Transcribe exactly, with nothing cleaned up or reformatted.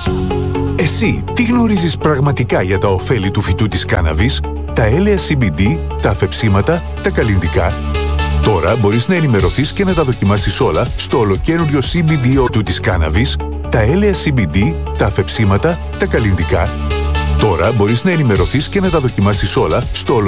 Εσύ, τι γνωρίζεις πραγματικά για τα ωφέλη του φυτού της κάναβης, τα έλαια σι μπι ντι, τα αφεψίματα, τα καλλυντικά? Τώρα μπορείς να ενημερωθείς και να τα δοκιμάσεις όλα στο ολοκαίνουργιο σι μπι ντι του της κάναβης, τα έλαια σι μπι ντι, τα αφεψίματα, τα καλλυντικά. Τώρα μπορείς να ενημερωθείς και να τα δοκιμάσεις όλα στο